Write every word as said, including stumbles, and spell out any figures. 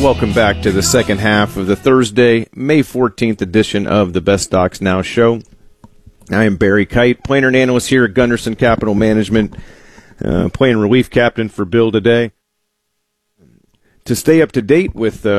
welcome back to the second half of the Thursday, May fourteenth edition of the Best Stocks Now show. I am Barry Kite, planner and analyst here at Gunderson Capital Management, uh, playing relief captain for Bill today. To stay up to date with uh,